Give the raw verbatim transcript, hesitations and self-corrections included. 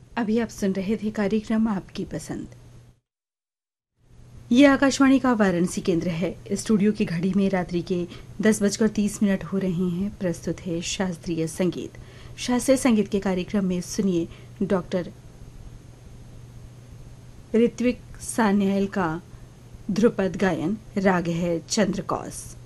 अभी आप सुन रहे थे कार्यक्रम आपकी पसंद। ये आकाशवाणी का वाराणसी केंद्र है। स्टूडियो की घड़ी में रात्रि के दस बजकर तीस मिनट हो रहे हैं। प्रस्तुत है शास्त्रीय संगीत। शास्त्रीय संगीत के कार्यक्रम में सुनिए डॉक्टर ऋत्विक सान्याल का ध्रुपद गायन। राग है चंद्रकौस।